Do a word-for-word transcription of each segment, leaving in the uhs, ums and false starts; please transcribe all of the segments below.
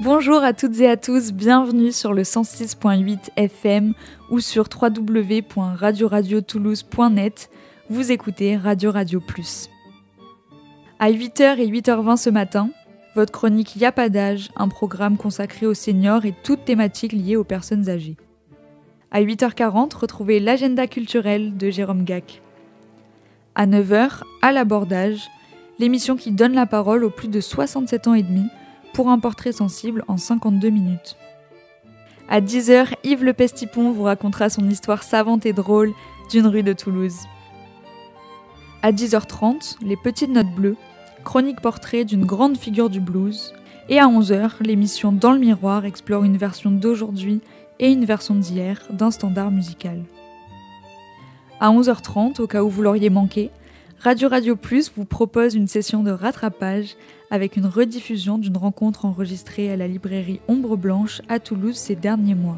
Bonjour à toutes et à tous, bienvenue sur le cent six point huit F M ou sur w w w point radio radio toulouse point net. Vous écoutez Radio Radio Plus. À huit heures et huit heures vingt ce matin, votre chronique Y a pas d'âge, un programme consacré aux seniors et toutes thématiques liées aux personnes âgées. À huit heures quarante, retrouvez l'agenda culturel de Jérôme Gac. À neuf heures, à l'abordage, l'émission qui donne la parole aux plus de soixante-sept ans et demi pour un portrait sensible en cinquante-deux minutes. À dix heures, Yves Le Pestipon vous racontera son histoire savante et drôle d'une rue de Toulouse. À dix heures trente, les petites notes bleues, chronique portrait d'une grande figure du blues. Et à onze heures, l'émission Dans le miroir explore une version d'aujourd'hui et une version d'hier d'un standard musical. À onze heures trente, au cas où vous l'auriez manqué, Radio Radio Plus vous propose une session de rattrapage avec une rediffusion d'une rencontre enregistrée à la librairie Ombre Blanche à Toulouse ces derniers mois.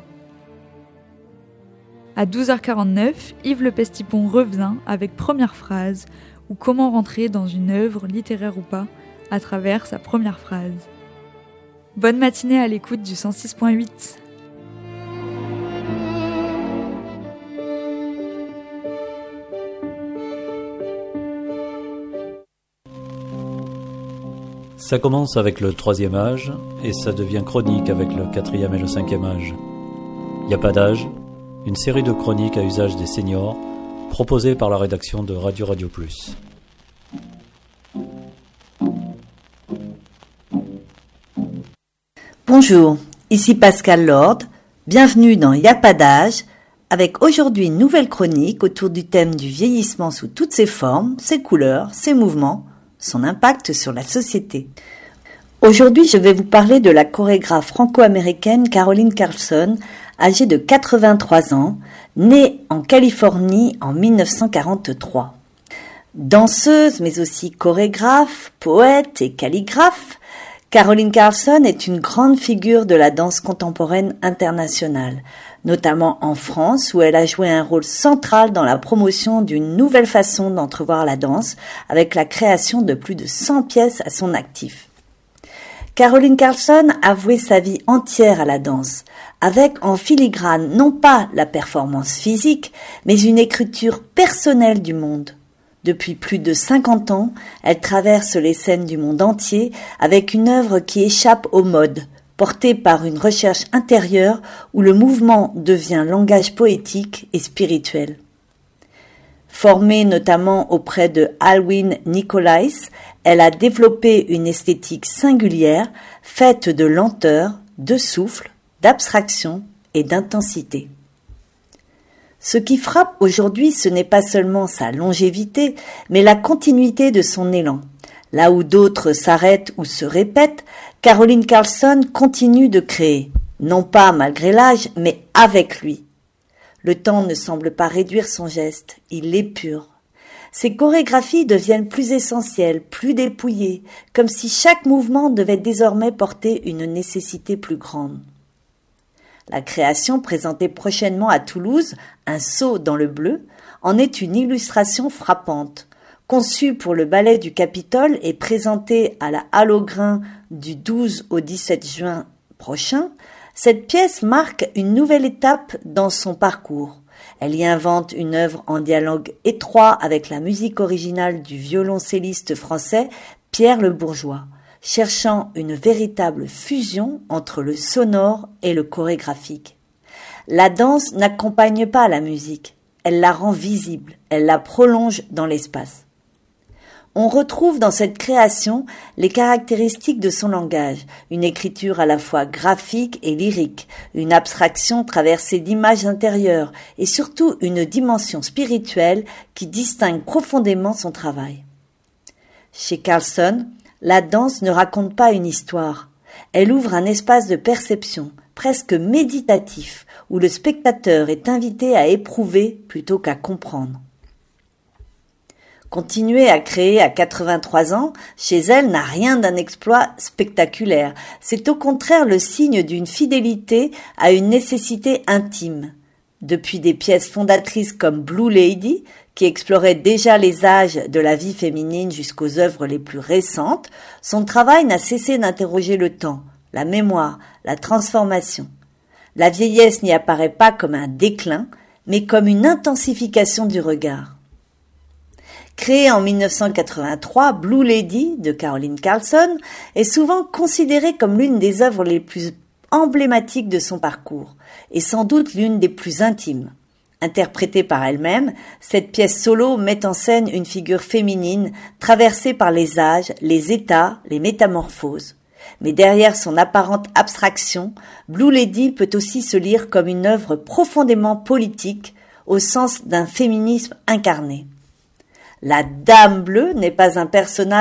À douze heures quarante-neuf, Yves Le Pestipon revient avec Première phrase, ou comment rentrer dans une œuvre, littéraire ou pas, à travers sa première phrase. Bonne matinée à l'écoute du cent six point huit. Ça commence avec le troisième âge et ça devient chronique avec le quatrième et le cinquième âge. Y a pas d'âge, une série de chroniques à usage des seniors proposée par la rédaction de Radio Radio Plus. Bonjour, ici Pascal Lord, bienvenue dans Y a pas d'âge, avec aujourd'hui une nouvelle chronique autour du thème du vieillissement sous toutes ses formes, ses couleurs, ses mouvements, son impact sur la société. Aujourd'hui, je vais vous parler de la chorégraphe franco-américaine Caroline Carlson, âgée de quatre-vingt-trois ans, née en Californie en dix-neuf cent quarante-trois. Danseuse, mais aussi chorégraphe, poète et calligraphe, Caroline Carlson est une grande figure de la danse contemporaine internationale, notamment en France où elle a joué un rôle central dans la promotion d'une nouvelle façon d'entrevoir la danse avec la création de plus de cent pièces à son actif. Caroline Carlson a voué sa vie entière à la danse, avec en filigrane non pas la performance physique, mais une écriture personnelle du monde. Depuis plus de cinquante ans, elle traverse les scènes du monde entier avec une œuvre qui échappe aux modes, portée par une recherche intérieure où le mouvement devient langage poétique et spirituel. Formée notamment auprès de Alwyn Nicolais, elle a développé une esthétique singulière, faite de lenteur, de souffle, d'abstraction et d'intensité. Ce qui frappe aujourd'hui, ce n'est pas seulement sa longévité, mais la continuité de son élan. Là où d'autres s'arrêtent ou se répètent, Caroline Carlson continue de créer, non pas malgré l'âge, mais avec lui. Le temps ne semble pas réduire son geste, il l'épure. Ses chorégraphies deviennent plus essentielles, plus dépouillées, comme si chaque mouvement devait désormais porter une nécessité plus grande. La création présentée prochainement à Toulouse, Un saut dans le bleu, en est une illustration frappante. Conçue pour le ballet du Capitole et présentée à la Halle aux Grains du douze au dix-sept juin prochain, cette pièce marque une nouvelle étape dans son parcours. Elle y invente une œuvre en dialogue étroit avec la musique originale du violoncelliste français Pierre Le Bourgeois, cherchant une véritable fusion entre le sonore et le chorégraphique. La danse n'accompagne pas la musique, elle la rend visible, elle la prolonge dans l'espace. On retrouve dans cette création les caractéristiques de son langage, une écriture à la fois graphique et lyrique, une abstraction traversée d'images intérieures et surtout une dimension spirituelle qui distingue profondément son travail. Chez Carlson, la danse ne raconte pas une histoire, elle ouvre un espace de perception, presque méditatif, où le spectateur est invité à éprouver plutôt qu'à comprendre. Continuer à créer à quatre-vingt-trois ans, chez elle, n'a rien d'un exploit spectaculaire. C'est au contraire le signe d'une fidélité à une nécessité intime. Depuis des pièces fondatrices comme Blue Lady, qui explorait déjà les âges de la vie féminine jusqu'aux œuvres les plus récentes, son travail n'a cessé d'interroger le temps, la mémoire, la transformation. La vieillesse n'y apparaît pas comme un déclin, mais comme une intensification du regard. Créée en mille neuf cent quatre-vingt-trois, Blue Lady de Caroline Carlson est souvent considérée comme l'une des œuvres les plus emblématiques de son parcours, et sans doute l'une des plus intimes. Interprétée par elle-même, cette pièce solo met en scène une figure féminine traversée par les âges, les états, les métamorphoses. Mais derrière son apparente abstraction, Blue Lady peut aussi se lire comme une œuvre profondément politique, au sens d'un féminisme incarné. La Dame Bleue n'est pas un personnage